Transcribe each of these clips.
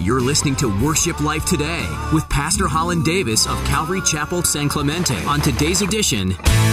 You're listening to Worship Life Today with Pastor Holland Davis of Calvary Chapel, San Clemente. On today's edition,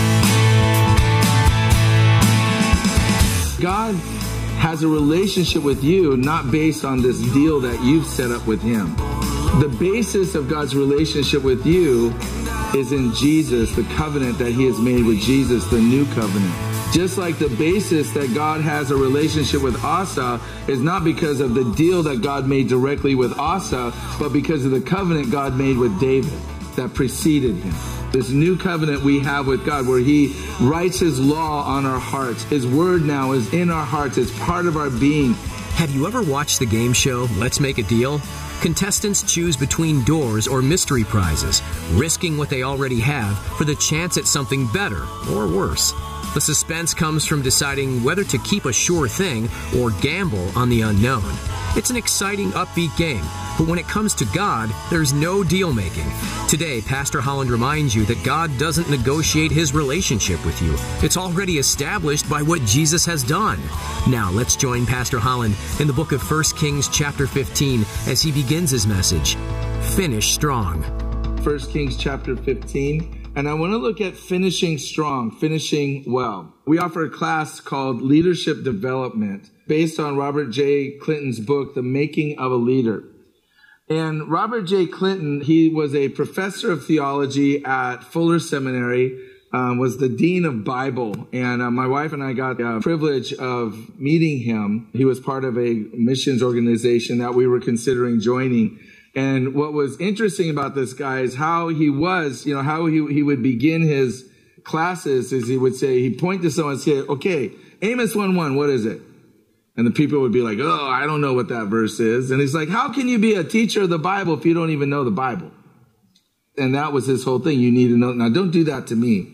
God has a relationship with you not based on this deal that you've set up with Him. The basis of God's relationship with you is in Jesus, the covenant that He has made with Jesus, the new covenant. Just like the basis that God has a relationship with Asa is not because of the deal that God made directly with Asa, but because of the covenant God made with David that preceded him. This new covenant we have with God where He writes His law on our hearts. His word now is in our hearts. It's part of our being. have you ever watched the game show Let's Make a Deal? Contestants choose between doors or mystery prizes, risking what they already have for the chance at something better or worse. The suspense comes from deciding whether to keep a sure thing or gamble on the unknown. It's an exciting, upbeat game, but when it comes to God, there's no deal-making. Today, Pastor Holland reminds you that God doesn't negotiate His relationship with you. It's already established by what Jesus has done. Now, let's join Pastor Holland in the book of 1 Kings chapter 15 as he begins his message, Finish Strong. 1 Kings chapter 15. And I want to look at finishing strong, finishing well. We offer a class called Leadership Development based on Robert J. Clinton's book, The Making of a Leader. And Robert J. Clinton, he was a professor of theology at Fuller Seminary, was the dean of Bible. And my wife and I got the privilege of meeting him. He was part of a missions organization that we were considering joining. And what was interesting about this guy is how he was, how he would begin his classes is he would say, he'd point to someone and say, okay, Amos 1:1, what is it? And the people would be like, oh, I don't know what that verse is. And he's like, how can you be a teacher of the Bible if you don't even know the Bible? And that was his whole thing. You need to know. Now, don't do that to me.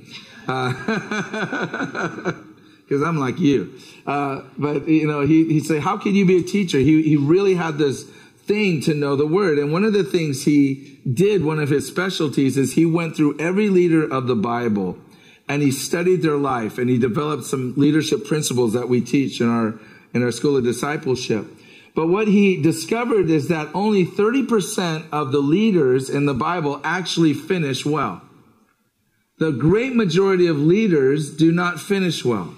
Because I'm like you. But he'd say, how can you be a teacher? He really had this thing to know the word. And one of the things he did, one of his specialties, is he went through every leader of the Bible and he studied their life and he developed some leadership principles that we teach in our School of Discipleship. But what he discovered is that only 30% of the leaders in the Bible actually finish well. The great majority of leaders do not finish well.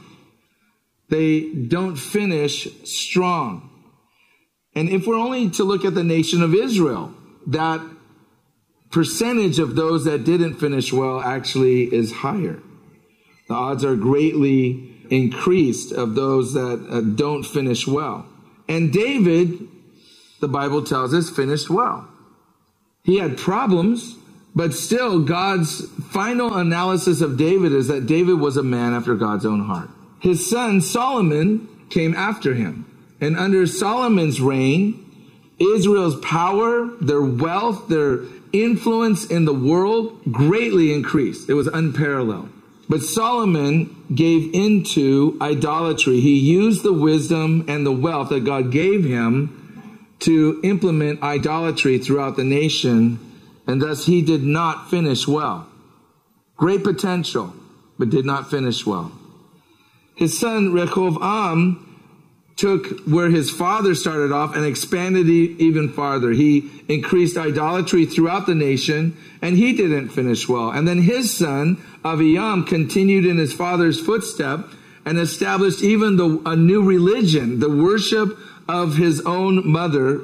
They don't finish strong. And if we're only to look at the nation of Israel, that percentage of those that didn't finish well actually is higher. The odds are greatly increased of those that don't finish well. And David, the Bible tells us, finished well. He had problems, but still God's final analysis of David is that David was a man after God's own heart. His son Solomon came after him. And under Solomon's reign, Israel's power, their wealth, their influence in the world greatly increased. It was unparalleled. But Solomon gave into idolatry. He used the wisdom and the wealth that God gave him to implement idolatry throughout the nation, and thus he did not finish well. Great potential, but did not finish well. His son Rehoboam took where his father started off and expanded even farther. He increased idolatry throughout the nation, and he didn't finish well. And then his son, Abijam, continued in his father's footstep and established even a new religion, the worship of his own mother,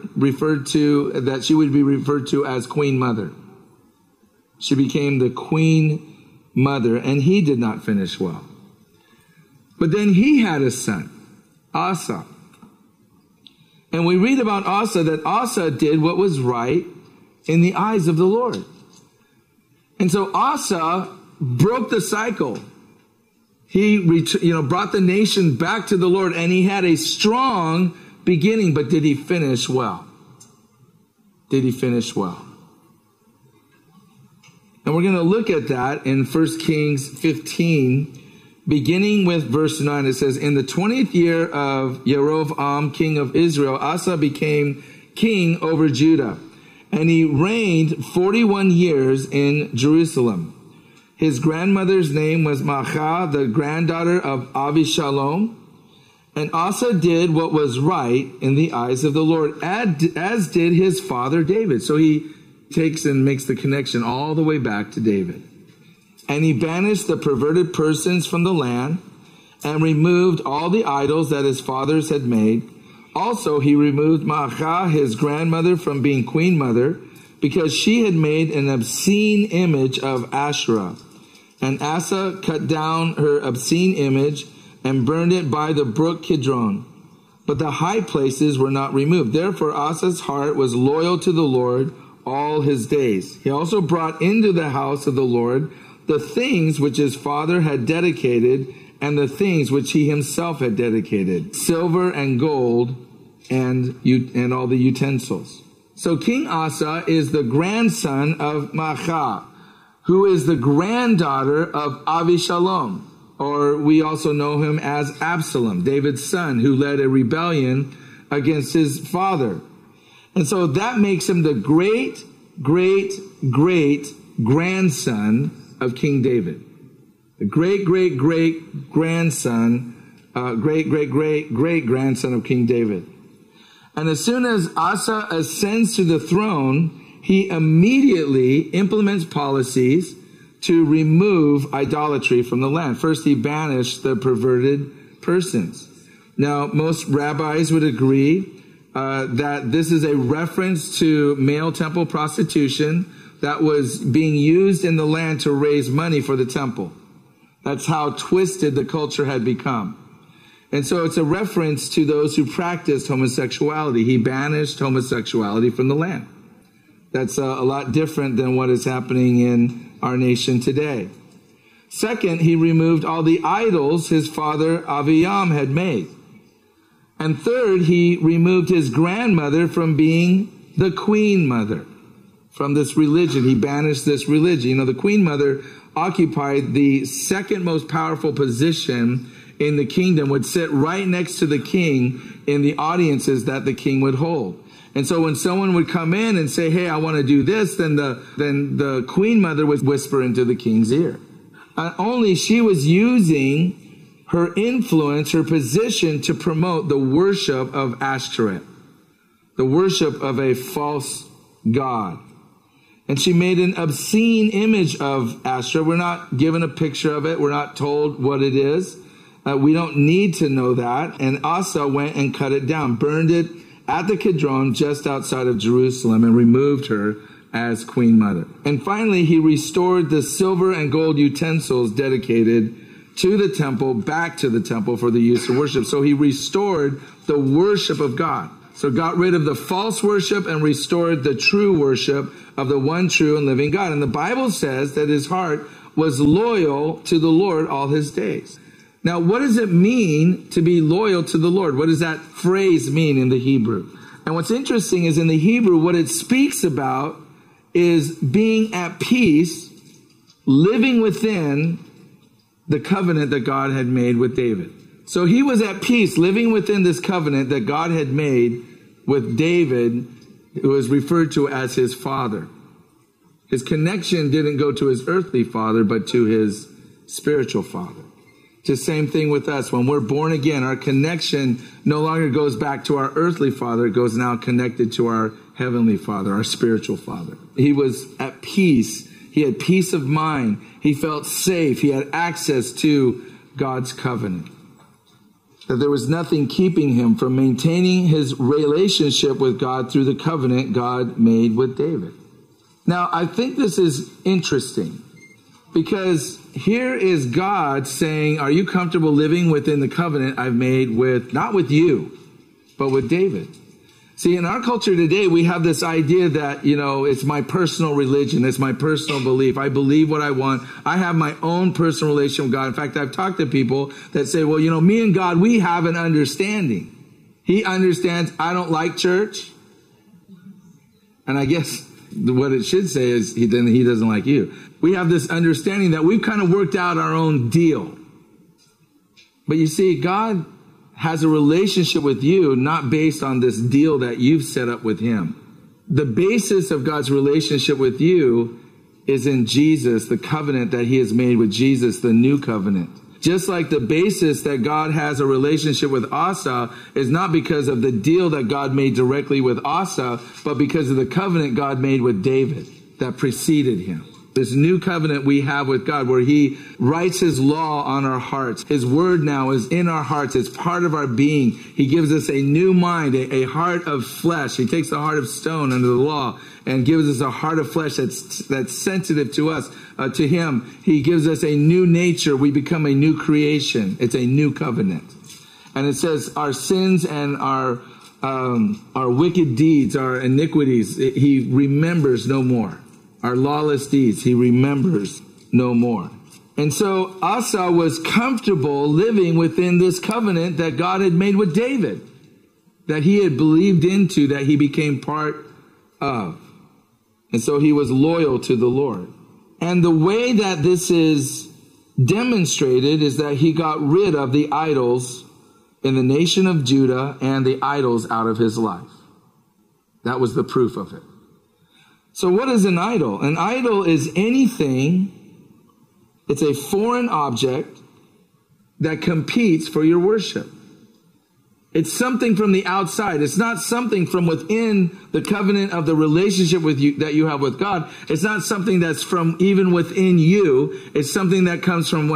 that she would be referred to as Queen Mother. She became the Queen Mother, and he did not finish well. But then he had a son, Asa. And we read about Asa that Asa did what was right in the eyes of the Lord. And so Asa broke the cycle. He brought the nation back to the Lord, and he had a strong beginning, but did he finish well? Did he finish well? And we're going to look at that in 1 Kings 15, beginning with verse 9. It says, in the 20th year of Jeroboam, king of Israel, Asa became king over Judah, and he reigned 41 years in Jerusalem. His grandmother's name was Maachah, the granddaughter of Avishalom. And Asa did what was right in the eyes of the Lord, as did his father David. So he takes and makes the connection all the way back to David. And he banished the perverted persons from the land and removed all the idols that his fathers had made. Also, he removed Maachah, his grandmother, from being queen mother, because she had made an obscene image of Asherah. And Asa cut down her obscene image and burned it by the brook Kidron. But the high places were not removed. Therefore, Asa's heart was loyal to the Lord all his days. He also brought into the house of the Lord the things which his father had dedicated and the things which he himself had dedicated, silver and gold and all the utensils. So King Asa is the grandson of Maachah, who is the granddaughter of Avishalom, or we also know him as Absalom, David's son, who led a rebellion against his father. And so that makes him the great, great, great grandson of King David. The great, great, great grandson, great, great, great, great grandson of King David. And as soon as Asa ascends to the throne, he immediately implements policies to remove idolatry from the land. First, he banished the perverted persons. Now, most rabbis would agree that this is a reference to male temple prostitution that was being used in the land to raise money for the temple. That's how twisted the culture had become. And so it's a reference to those who practiced homosexuality. He banished homosexuality from the land. That's a lot different than what is happening in our nation today. Second, he removed all the idols his father Aviam had made. And third, he removed his grandmother from being the queen mother. From this religion, he banished this religion. You know, the queen mother occupied the second most powerful position in the kingdom, would sit right next to the king in the audiences that the king would hold. And so when someone would come in and say, hey, I want to do this, then the queen mother would whisper into the king's ear. Only she was using her influence, her position to promote the worship of Ashtoreth, the worship of a false god. And she made an obscene image of Ashtoreth. We're not given a picture of it. We're not told what it is. We don't need to know that. And Asa went and cut it down, burned it at the Kidron just outside of Jerusalem, and removed her as queen mother. And finally, he restored the silver and gold utensils dedicated to the temple back to the temple for the use of worship. So he restored the worship of God. So got rid of the false worship and restored the true worship of the one true and living God. And the Bible says that his heart was loyal to the Lord all his days. Now, what does it mean to be loyal to the Lord? What does that phrase mean in the Hebrew? And what's interesting is in the Hebrew, what it speaks about is being at peace, living within the covenant that God had made with David. So he was at peace, living within this covenant that God had made with David, who is referred to as his father. His connection didn't go to his earthly father, but to his spiritual father. It's the same thing with us. When we're born again, our connection no longer goes back to our earthly father. It goes now connected to our heavenly father, our spiritual father. He was at peace. He had peace of mind. He felt safe. He had access to God's covenant. That there was nothing keeping him from maintaining his relationship with God through the covenant God made with David. Now, I think this is interesting because here is God saying, are you comfortable living within the covenant I've made with, not with you, but with David? See, in our culture today, we have this idea that, it's my personal religion. It's my personal belief. I believe what I want. I have my own personal relationship with God. In fact, I've talked to people that say, well, me and God, we have an understanding. He understands I don't like church. And I guess what it should say is he doesn't like you. We have this understanding that we've kind of worked out our own deal. But you see, God has a relationship with you not based on this deal that you've set up with him. The basis of God's relationship with you is in Jesus, the covenant that he has made with Jesus, the new covenant. Just like the basis that God has a relationship with Asa is not because of the deal that God made directly with Asa, but because of the covenant God made with David that preceded him. This new covenant we have with God where he writes his law on our hearts. His word now is in our hearts. It's part of our being. He gives us a new mind, a heart of flesh. He takes the heart of stone under the law and gives us a heart of flesh that's sensitive to us, to him. He gives us a new nature. We become a new creation. It's a new covenant. And it says our sins and our wicked deeds, our iniquities, he remembers no more. Our lawless deeds, he remembers no more. And so Asa was comfortable living within this covenant that God had made with David, that he had believed into, that he became part of. And so he was loyal to the Lord. And the way that this is demonstrated is that he got rid of the idols in the nation of Judah and the idols out of his life. That was the proof of it. So what is an idol? An idol is anything, it's a foreign object that competes for your worship. It's something from the outside. It's not something from within the covenant of the relationship with you that you have with God. It's not something that's from even within you. It's something that comes from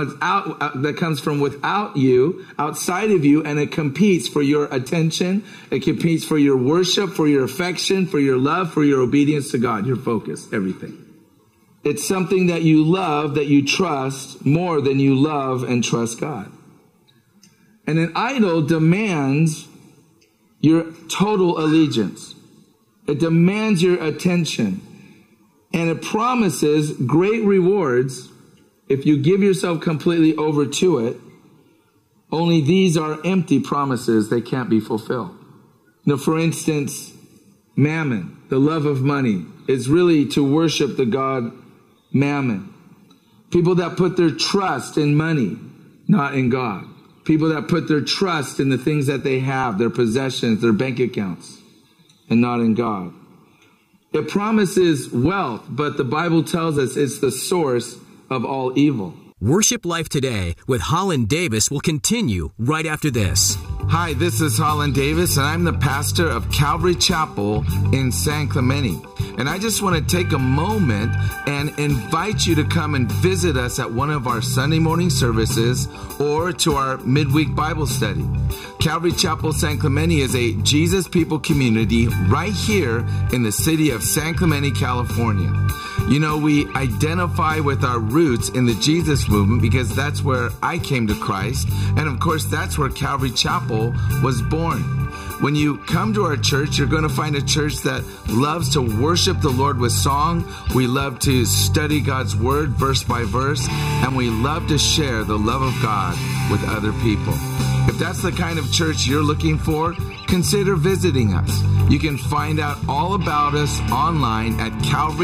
without you, outside of you, and it competes for your attention. It competes for your worship, for your affection, for your love, for your obedience to God, your focus, everything. It's something that you love, that you trust more than you love and trust God. And an idol demands your total allegiance. It demands your attention. And it promises great rewards if you give yourself completely over to it. Only these are empty promises. They can't be fulfilled. Now, for instance, mammon, the love of money, is really to worship the god Mammon. People that put their trust in money, not in God. People that put their trust in the things that they have, their possessions, their bank accounts, and not in God. It promises wealth, but the Bible tells us it's the source of all evil. Worship Life Today with Holland Davis will continue right after this. Hi, this is Holland Davis, and I'm the pastor of Calvary Chapel in San Clemente. And I just want to take a moment and invite you to come and visit us at one of our Sunday morning services or to our midweek Bible study. Calvary Chapel San Clemente is a Jesus People community right here in the city of San Clemente, California. You know, we identify with our roots in the Jesus movement because that's where I came to Christ. And of course, that's where Calvary Chapel was born. When you come to our church, you're going to find a church that loves to worship the Lord with song. We love to study God's word verse by verse, and we love to share the love of God with other people. If that's the kind of church you're looking for, consider visiting us. You can find out all about us online at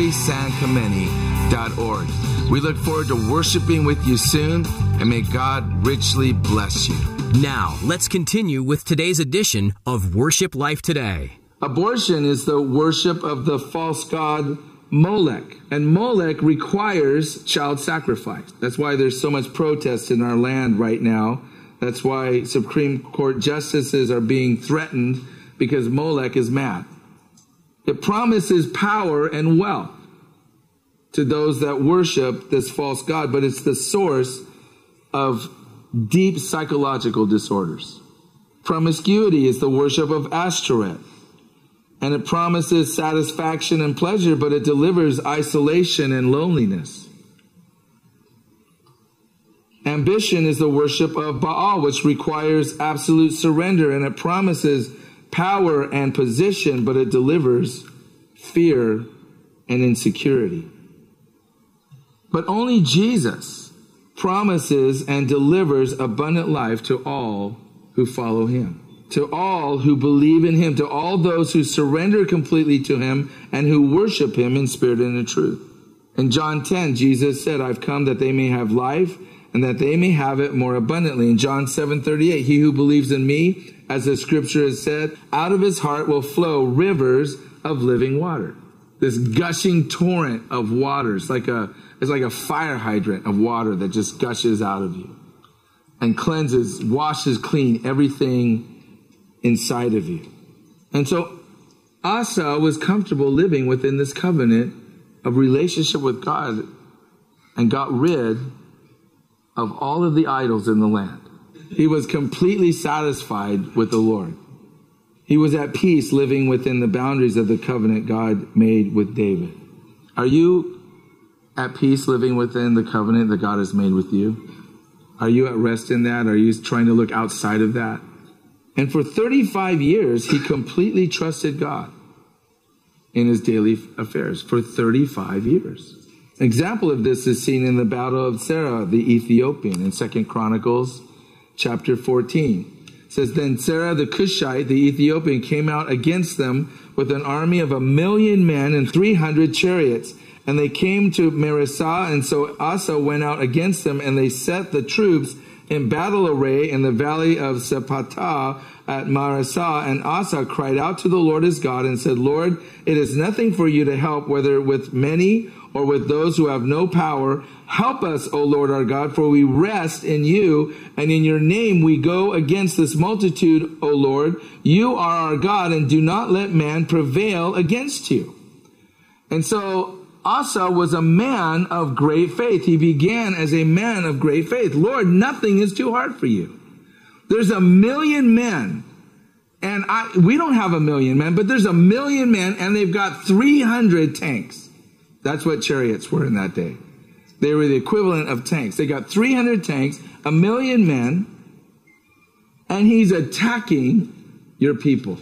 calvarysanclemente.org. We look forward to worshiping with you soon, and may God richly bless you. Now, let's continue with today's edition of Worship Life Today. Abortion is the worship of the false god Molech. And Molech requires child sacrifice. That's why there's so much protest in our land right now. That's why Supreme Court justices are being threatened, because Molech is mad. It promises power and wealth to those that worship this false god, but it's the source of deep psychological disorders. Promiscuity is the worship of Ashtoreth, and it promises satisfaction and pleasure, but it delivers isolation and loneliness. Ambition is the worship of Baal, which requires absolute surrender, and it promises power and position, but it delivers fear and insecurity. But only Jesus promises and delivers abundant life to all who follow him, to all who believe in him, to all those who surrender completely to him and who worship him in spirit and in truth. In John 10, Jesus said, I've come that they may have life and that they may have it more abundantly. In John 7:38, he who believes in me, as the scripture has said, out of his heart will flow rivers of living water. This gushing torrent of water. It's like a fire hydrant of water that just gushes out of you. and cleanses, washes clean everything inside of you. And so Asa was comfortable living within this covenant of relationship with God and got rid of all of the idols in the land. He was completely satisfied with the Lord. He was at peace living within the boundaries of the covenant God made with David. Are you at peace living within the covenant that God has made with you? Are you at rest in that? Are you trying to look outside of that? And for 35 years, he completely trusted God in his daily affairs. For 35 years. An example of this is seen in the battle of Sarah, the Ethiopian, in 2 Chronicles chapter 14. It says, then Sarah the Cushite, the Ethiopian, came out against them with an army of 1,000,000 men and 300 chariots. And they came to Marisah, and so Asa went out against them, and they set the troops in battle array in the valley of Sepatah at Marisah. And Asa cried out to the Lord his God and said, Lord, it is nothing for you to help, whether with many or with those who have no power. Help us, O Lord our God, for we rest in you, and in your name we go against this multitude, O Lord. You are our God, and do not let man prevail against you. And so Asa was a man of great faith. He began as a man of great faith. Lord, nothing is too hard for you. There's 1,000,000 men. And we don't have 1,000,000 men, but there's 1,000,000 men, and they've got 300 tanks. That's what chariots were in that day. They were the equivalent of tanks. They got 300 tanks, 1,000,000 men, and he's attacking your people.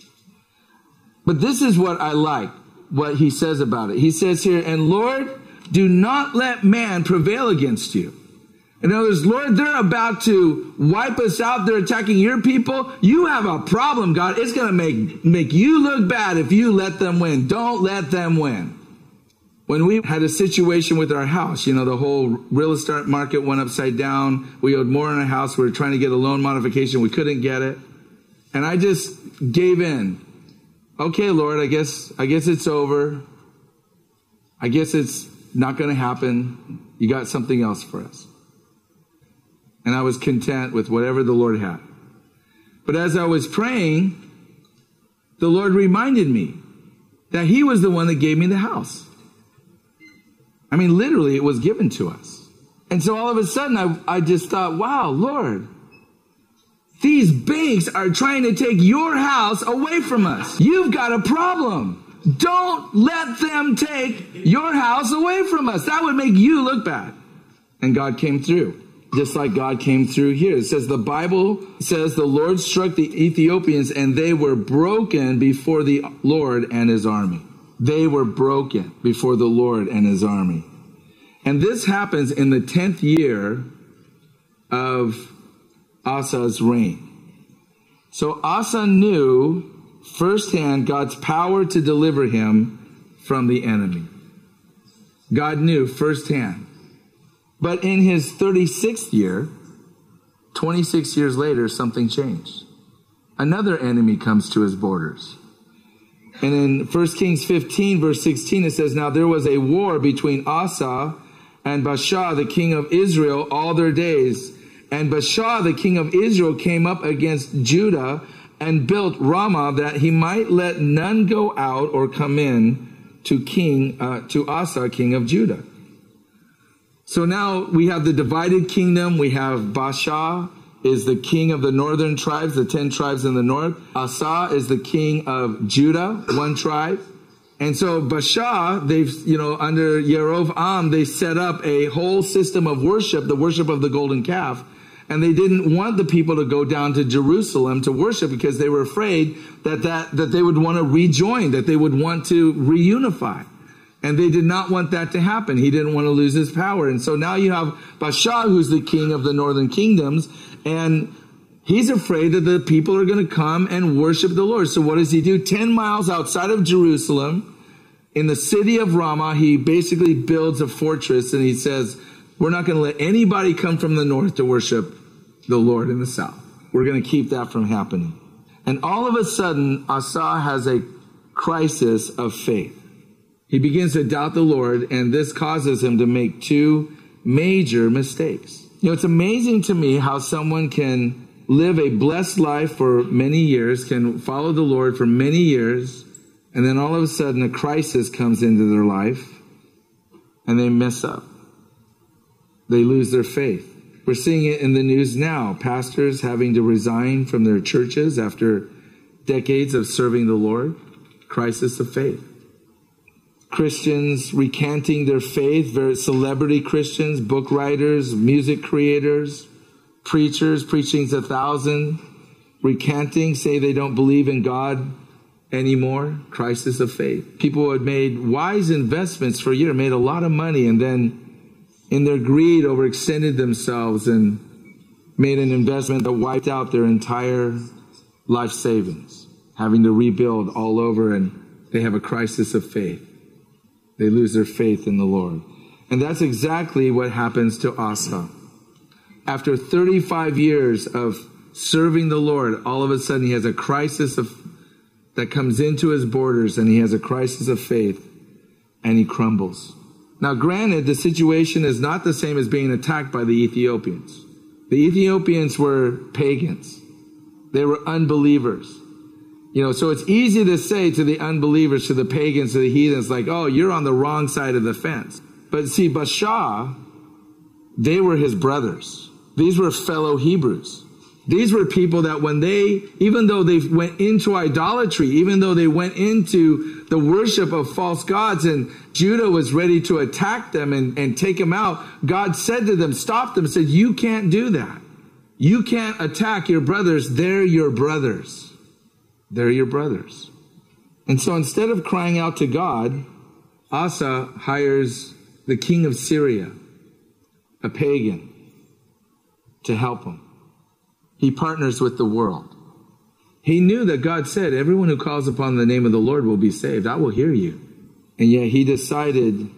But this is what I like, what he says about it. He says here, and Lord, do not let man prevail against you. In other words, Lord, they're about to wipe us out. They're attacking your people. You have a problem, God. It's going to make you look bad if you let them win. Don't let them win. When we had a situation with our house, the whole real estate market went upside down. We owed more on our house. We were trying to get a loan modification. We couldn't get it. And I just gave in. Okay, Lord, I guess it's over. I guess it's not going to happen. You got something else for us. And I was content with whatever the Lord had. But as I was praying, the Lord reminded me that he was the one that gave me the house. I mean, literally, it was given to us. And so all of a sudden, I just thought, wow, Lord, these banks are trying to take your house away from us. You've got a problem. Don't let them take your house away from us. That would make you look bad. And God came through, just like God came through here. It says, the Bible says the Lord struck the Ethiopians and they were broken before the Lord and his army. They were broken before the Lord and his army. And this happens in the 10th year of Asa's reign. So Asa knew firsthand God's power to deliver him from the enemy. God knew firsthand. But in his 36th year, 26 years later, something changed. Another enemy comes to his borders. And in 1 Kings 15, verse 16, it says, now there was a war between Asa and Baasha, the king of Israel, all their days. And Baasha, the king of Israel, came up against Judah and built Ramah, that he might let none go out or come in to Asa, king of Judah. So now we have the divided kingdom. We have Baasha is the king of the northern tribes, the 10 tribes in the north. Asa is the king of Judah, one tribe. And so Baasha, they've, under Yerovam, they set up a whole system of worship, the worship of the golden calf. And they didn't want the people to go down to Jerusalem to worship because they were afraid that they would want to rejoin, that they would want to reunify. And they did not want that to happen. He didn't want to lose his power. And so now you have Baasha, who's the king of the northern kingdoms, and he's afraid that the people are going to come and worship the Lord. So what does he do? 10 miles outside of Jerusalem, in the city of Ramah, he basically builds a fortress, and he says, we're not going to let anybody come from the north to worship the Lord in the south. We're going to keep that from happening. And all of a sudden, Asa has a crisis of faith. He begins to doubt the Lord, and this causes him to make two major mistakes. You know, it's amazing to me how someone can live a blessed life for many years, can follow the Lord for many years, and then all of a sudden a crisis comes into their life and they mess up. They lose their faith. We're seeing it in the news now. Pastors having to resign from their churches after decades of serving the Lord. Crisis of faith. Christians recanting their faith, very celebrity Christians, book writers, music creators, preachers preaching to 1,000, recanting, say they don't believe in God anymore. Crisis of faith. People who had made wise investments for a year, made a lot of money, and then in their greed overextended themselves and made an investment that wiped out their entire life savings, having to rebuild all over, and they have a crisis of faith. They lose their faith in the Lord. And that's exactly what happens to Asa. After 35 years of serving the Lord, all of a sudden he has a crisis that comes into his borders, and he has a crisis of faith, and he crumbles. Now, granted, the situation is not the same as being attacked by the Ethiopians. The Ethiopians were pagans. They were unbelievers. You know, so it's easy to say to the unbelievers, to the pagans, to the heathens, like, oh, you're on the wrong side of the fence. But see, Baasha, they were his brothers. These were fellow Hebrews. These were people that when even though they went into idolatry, even though they went into the worship of false gods, and Judah was ready to attack them and take them out, God said to them, stopped them, said, you can't do that. You can't attack your brothers. They're your brothers. They're your brothers. And so instead of crying out to God, Asa hires the king of Syria, a pagan, to help him. He partners with the world. He knew that God said, everyone who calls upon the name of the Lord will be saved. I will hear you. And yet he decided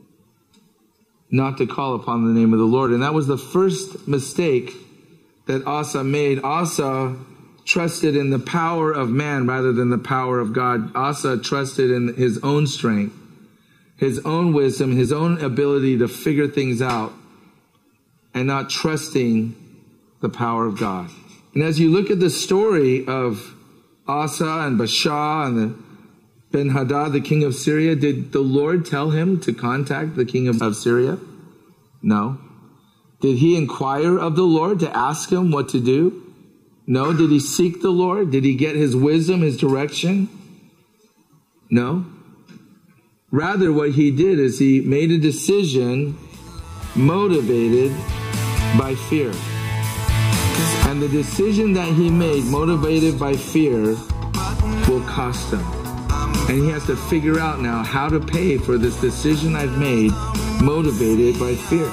not to call upon the name of the Lord. And that was the first mistake that Asa made. Asa trusted in the power of man rather than the power of God. Asa trusted in his own strength, his own wisdom, his own ability to figure things out, and not trusting the power of God. And as you look at the story of Asa and Baasha and the Ben-Hadad, the king of Syria, did the Lord tell him to contact the king of Syria? No. Did he inquire of the Lord to ask him what to do? No. Did he seek the Lord? Did he get his wisdom, his direction? No. Rather, what he did is he made a decision motivated by fear. And the decision that he made, motivated by fear, will cost him. And he has to figure out now how to pay for this decision I've made, motivated by fear.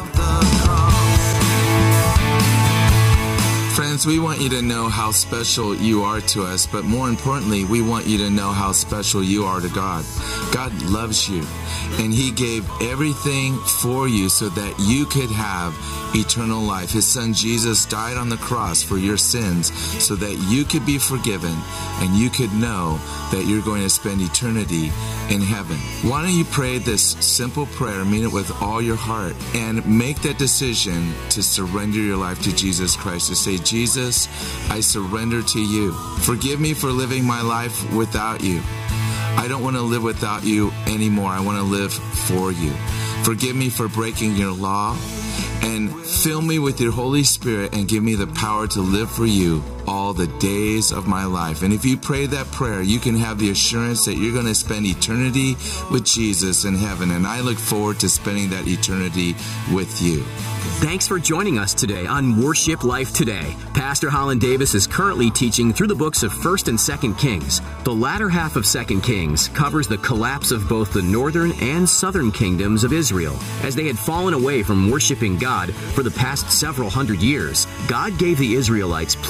Friends, we want you to know how special you are to us, but more importantly, we want you to know how special you are to God. God loves you, and He gave everything for you so that you could have eternal life. His Son Jesus died on the cross for your sins so that you could be forgiven and you could know that you're going to spend eternity in heaven. Why don't you pray this simple prayer, mean it with all your heart, and make that decision to surrender your life to Jesus Christ, to say, Jesus, I surrender to you. Forgive me for living my life without you. I don't want to live without you anymore. I want to live for you. Forgive me for breaking your law, and fill me with your Holy Spirit and give me the power to live for you all the days of my life. And if you pray that prayer, you can have the assurance that you're going to spend eternity with Jesus in heaven. And I look forward to spending that eternity with you. Thanks for joining us today on Worship Life Today. Pastor Holland Davis is currently teaching through the books of 1st and 2nd Kings. The latter half of 2nd Kings covers the collapse of both the northern and southern kingdoms of Israel. As they had fallen away from worshiping God for the past several hundred years, God gave the Israelites plenty of opportunities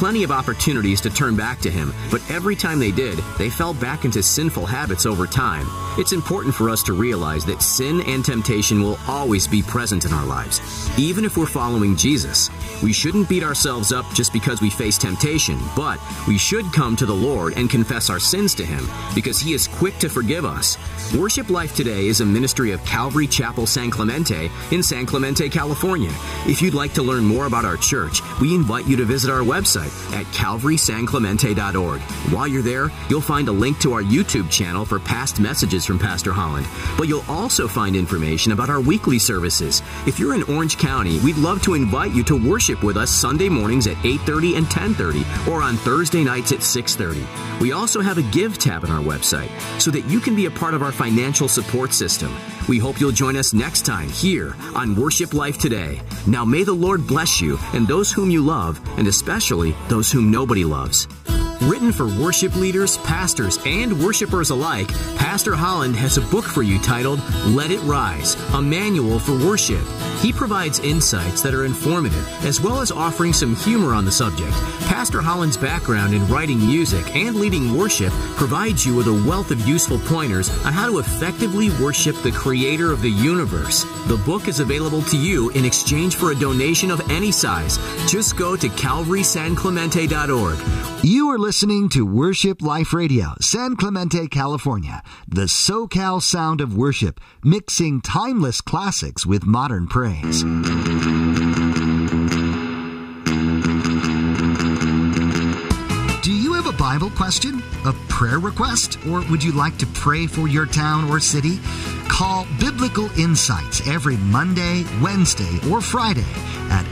opportunities to turn back to Him, but every time they did, they fell back into sinful habits over time. It's important for us to realize that sin and temptation will always be present in our lives, even if we're following Jesus. We shouldn't beat ourselves up just because we face temptation, but we should come to the Lord and confess our sins to Him, because He is quick to forgive us. Worship Life Today is a ministry of Calvary Chapel San Clemente in San Clemente, California. If you'd like to learn more about our church, we invite you to visit our website at calvarysanclemente.org. While you're there, you'll find a link to our YouTube channel for past messages from Pastor Holland, but you'll also find information about our weekly services. If you're in Orange County, we'd love to invite you to worship with us Sunday mornings at 8:30 and 10:30, or on Thursday nights at 6:30. We also have a Give tab on our website so that you can be a part of our financial support system. We hope you'll join us next time here on Worship Life Today. Now may the Lord bless you and those whom you love, and especially those whom nobody loves. Written for worship leaders, pastors, and worshipers alike, Pastor Holland has a book for you titled Let It Rise, a manual for worship. He provides insights that are informative, as well as offering some humor on the subject. Pastor Holland's background in writing music and leading worship provides you with a wealth of useful pointers on how to effectively worship the Creator of the universe. The book is available to you in exchange for a donation of any size. Just go to calvarysanclemente.org. You are listening to Worship Life Radio, San Clemente, California, the SoCal sound of worship, mixing timeless classics with modern praise. Do you have a Bible question, a prayer request, or would you like to pray for your town or city? Call Biblical Insights every Monday, Wednesday, or Friday at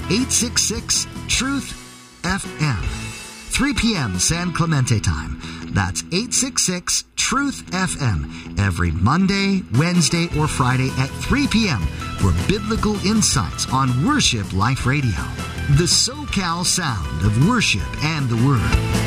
866-TRUTH-FM. 3 p.m. San Clemente time. That's 866-TRUTH-FM every Monday, Wednesday, or Friday at 3 p.m. for Biblical Insights on Worship Life Radio, the SoCal sound of worship and the Word.